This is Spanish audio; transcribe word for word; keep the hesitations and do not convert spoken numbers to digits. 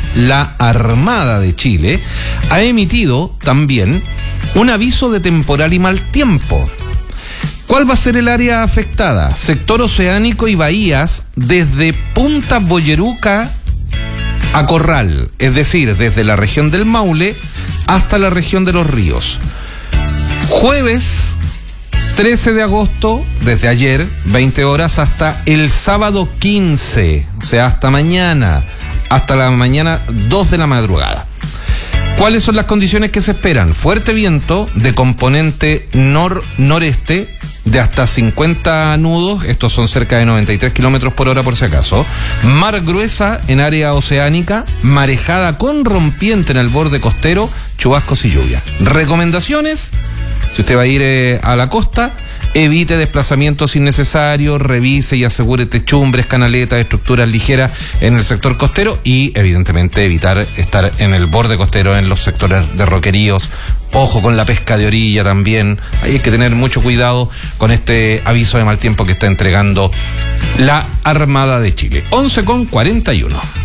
la Armada de Chile ha emitido también un aviso de temporal y mal tiempo. ¿Cuál va a ser el área afectada? Sector oceánico y bahías desde Punta Boyeruca a Corral, es decir, desde la región del Maule hasta la región de Los Ríos. Jueves trece de agosto, desde ayer, veinte horas, hasta el sábado quince, o sea, hasta mañana, hasta la mañana dos de la madrugada. ¿Cuáles son las condiciones que se esperan? Fuerte viento de componente nor-noreste de hasta cincuenta nudos, estos son cerca de noventa y tres kilómetros por hora por si acaso. Mar gruesa en área oceánica, marejada con rompiente en el borde costero, chubascos y lluvia. Recomendaciones: si usted va a ir eh, a la costa, evite desplazamientos innecesarios, revise y asegure techumbres, canaletas, estructuras ligeras en el sector costero y evidentemente evitar estar en el borde costero, en los sectores de roqueríos. Ojo con la pesca de orilla también. Ahí hay que tener mucho cuidado con este aviso de mal tiempo que está entregando la Armada de Chile. once con cuarenta y uno.